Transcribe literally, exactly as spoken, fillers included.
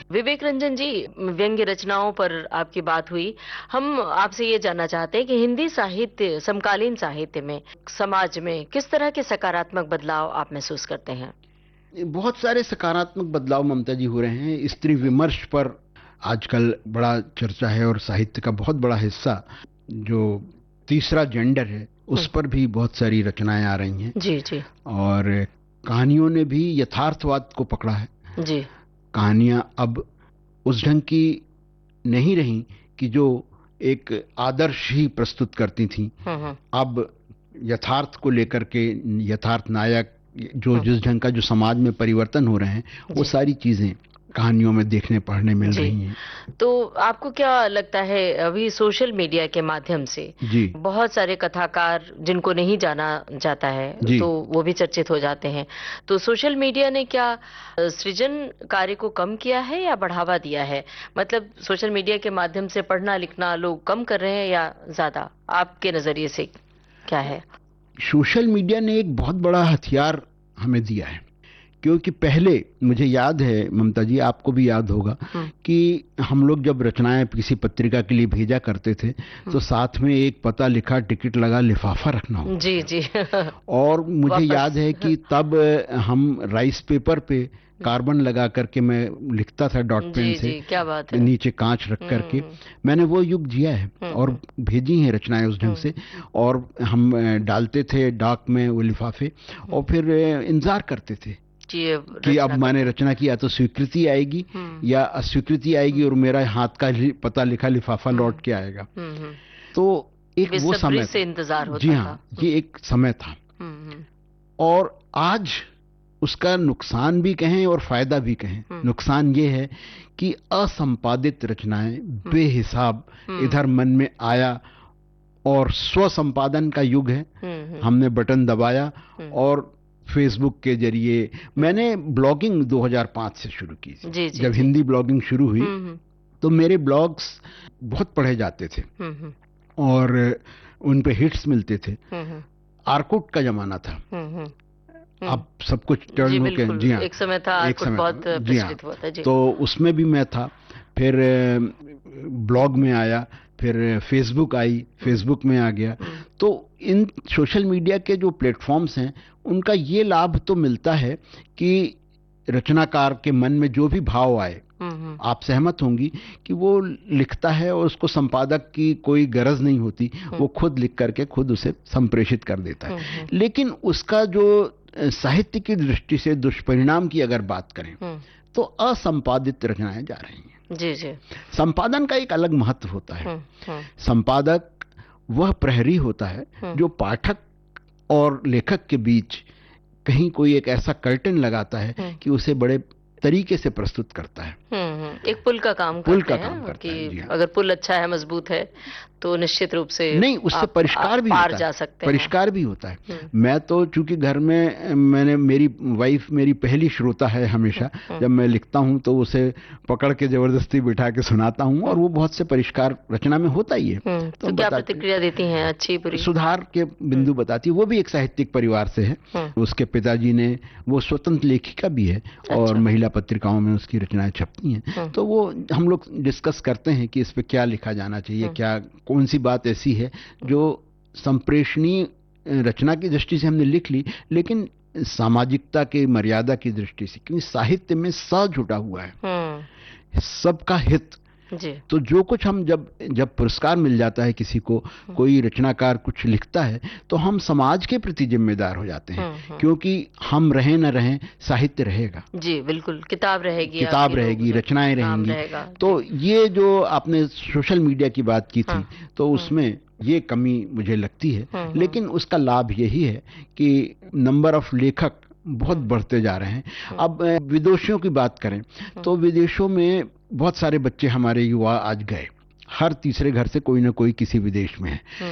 विवेक रंजन जी, व्यंग्य रचनाओं पर आपकी बात हुई। हम आपसे ये जानना चाहते हैं कि हिंदी साहित्य, समकालीन साहित्य में, समाज में किस तरह के सकारात्मक बदलाव आप महसूस करते हैं? बहुत सारे सकारात्मक बदलाव ममता जी हो रहे हैं। स्त्री विमर्श पर आजकल बड़ा चर्चा है और साहित्य का बहुत बड़ा हिस्सा जो तीसरा जेंडर है उस हम्म। पर भी बहुत सारी रचनाएं आ रही हैं। जी जी। और कहानियों ने भी यथार्थवाद को पकड़ा है। जी। कहानियां अब उस ढंग की नहीं रही कि जो एक आदर्श ही प्रस्तुत करती थीं। हम्म हम्म अब यथार्थ को लेकर के यथार्थ नायक जो हम्म, जिस ढंग का जो समाज में परिवर्तन हो रहे हैं वो जी सारी चीजें कहानियों में देखने पढ़ने मिल जी। रही हैं। तो आपको क्या लगता है, अभी सोशल मीडिया के माध्यम से जी बहुत सारे कथाकार जिनको नहीं जाना जाता है जी। तो वो भी चर्चित हो जाते हैं, तो सोशल मीडिया ने क्या अ, सृजन कार्य को कम किया है या बढ़ावा दिया है? मतलब सोशल मीडिया के माध्यम से पढ़ना लिखना लोग कम कर रहे हैं या ज्यादा, आपके नजरिए से क्या है? सोशल मीडिया ने एक बहुत बड़ा हथियार हमें दिया है। क्योंकि पहले मुझे याद है ममता जी, आपको भी याद होगा हम्म कि हम लोग जब रचनाएं किसी पत्रिका के लिए भेजा करते थे तो हम्म, साथ में एक पता लिखा टिकट लगा लिफाफा रखना होता जी था। जी। और मुझे वापस। याद है कि तब हम राइस पेपर पे हम्म, कार्बन लगा करके मैं लिखता था डॉट पेन जी से, जी, क्या बात है। नीचे कांच रख करके। हम्म मैंने वो युग जिया है हम्म और हम्म भेजी हैं रचनाएं उस ढंग से। हम्म और हम अ, डालते थे डाक में वो लिफाफे हम्म, और फिर अ, इंतजार करते थे कि ये कि अब रचना कब मैंने तक। रचना की, या तो स्वीकृति आएगी हम्म या अस्वीकृति आएगी हम्म और मेरा हाथ का लि- पता लिखा लिफाफा हम्म लौट के आएगा। हम्म हम्म, तो एक वो बेसब्री समय से था। इंतजार जी होता था। हाँ, हम्म ये एक समय था। हम्म हम्म और आज उसका नुकसान भी कहें और फायदा भी कहें। हम्म नुकसान ये है कि असंपादित रचनाएं हम्म बेहिसाब हम्म इधर मन में आया। और स्व संपादन का युग है। हम्म हम्म हमने बटन दबाया हम्म और फेसबुक के जरिए, हम्म, मैंने ब्लॉगिंग दो हज़ार पाँच से शुरू की थी। जी जी जब जी। हिंदी ब्लॉगिंग शुरू हुई हम्म हम्म तो मेरे ब्लॉग्स बहुत पढ़े जाते थे हम्म हम्म और उन पे हिट्स मिलते थे। हम्म आर्कुट का जमाना था। हम्म हम्म अब हम्म, सब कुछ जी टर्न होके, बिल्कुल, जी हाँ, एक समय था एक आर्कुट समय था, बहुत जी हाँ। प्रचलित हुआ था जी। तो उसमें भी मैं था। फिर ब्लॉग में आया, फिर फेसबुक आई, हम्म फेसबुक में आ गया। हम्म तो इन सोशल मीडिया के जो प्लेटफॉर्म्स हैं उनका ये लाभ तो मिलता है कि रचनाकार के मन में जो भी भाव आए, हम्म हम्म आप सहमत होंगी कि वो लिखता है और उसको संपादक की कोई गरज नहीं होती। हम्म वो खुद लिख करके खुद उसे संप्रेषित कर देता है। हम्म हम्म लेकिन उसका जो अ, साहित्य की दृष्टि से दुष्परिणाम की अगर बात करें हम्म, तो असंपादित रचनाएं जा रही हैं। जी जी। संपादन का एक अलग महत्व होता है। हम्म हम्म संपादक वह प्रहरी होता है हम्म जो पाठक और लेखक के बीच कहीं कोई एक ऐसा कर्टन लगाता है हम्म कि उसे बड़े तरीके से प्रस्तुत करता है। हम्म हम्म, एक पुल का काम पुल करते का काम हैं करता कि है, जी हाँ। अगर पुल अच्छा है, मजबूत है, तो निश्चित रूप से नहीं, उससे आप, परिष्कार आप भी पार होता है। जा सकते हैं। परिष्कार भी होता है। हम्म मैं तो चूंकि घर में, मैंने, मेरी वाइफ मेरी पहली श्रोता है हम्म हमेशा। हम्म जब मैं लिखता हूं तो उसे पकड़ के जबरदस्ती बिठा के सुनाता हूं और हम्म वो बहुत से परिष्कार रचना में होता ही है। हम्म, तो तो हम क्या बताते, प्रतिक्रिया देती हैं, अच्छी बुरी? सुधार के हम्म बिंदु बताती है। वो भी एक साहित्यिक परिवार से है। हम्म, उसके पिताजी ने, वो स्वतंत्र लेखिका भी है और अच्छा। महिला पत्रिकाओं में उसकी रचनाएं छपती हैं। हम्म तो वो हम लोग डिस्कस करते हैं कि इस पे क्या लिखा जाना चाहिए, हम्म क्या कौन सी बात ऐसी है हम्म जो संप्रेषणीय रचना की दृष्टि से हमने लिख ली, लेकिन सामाजिकता की मर्यादा की दृष्टि से, क्योंकि साहित्य में स जुटा हुआ है, हम्म, सबका हित। जी। तो जो कुछ हम, जब जब पुरस्कार मिल जाता है किसी को, हम्म कोई रचनाकार कुछ लिखता है, तो हम समाज के प्रति जिम्मेदार हो जाते हैं। हम्म हम्म, क्योंकि हम रहें न रहें, साहित्य रहेगा, जी बिल्कुल, किताब रहेगी किताब आपकी, लोग रहेगी, रचनाएं नाम रहेंगी। रहेगा तो जी। ये जो आपने सोशल मीडिया की बात की हाँ। थी, तो हम्म उसमें ये कमी मुझे लगती है। हम्म हम्म लेकिन उसका लाभ यही है कि नंबर ऑफ लेखक बहुत हम्म बढ़ते जा रहे हैं। हम्म अब अ, विदेशियों की बात करें हम्म तो विदेशों में बहुत सारे बच्चे हमारे युवा आज गए। हर तीसरे घर से कोई ना कोई किसी विदेश में है। हम्म